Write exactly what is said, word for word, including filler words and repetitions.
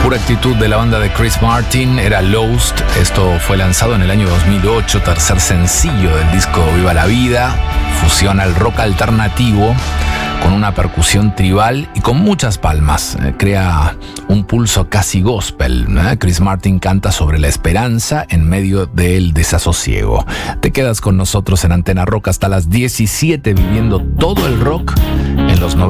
Pura actitud de la banda de Chris Martin era Lost. Esto fue lanzado en el año dos mil ocho, tercer sencillo del disco Viva la Vida. Fusiona el rock alternativo con una percusión tribal y con muchas palmas. Eh, crea un pulso casi gospel. ¿eh? Chris Martin canta sobre la esperanza en medio del desasosiego. Te quedas con nosotros en Antena Rock hasta las diecisiete viviendo todo el rock en los noventa.